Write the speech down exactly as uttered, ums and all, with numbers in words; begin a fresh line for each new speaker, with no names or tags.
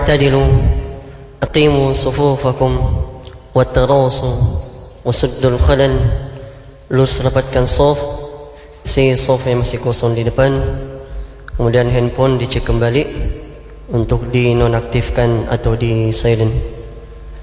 wa'tadilu aqimu sufufakum wattarasu wasuddul khalal. Lurus rapatkan sof, isi sof yang masih kosong di depan. Kemudian handphone dicek kembali untuk dinonaktifkan atau di silent.